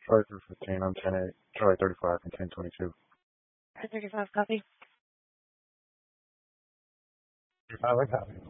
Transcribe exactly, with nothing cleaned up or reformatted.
five through fifteen. I'm ten eight. Charlie thirty-five and ten twenty-two. ten thirty-five, copy. I like copy.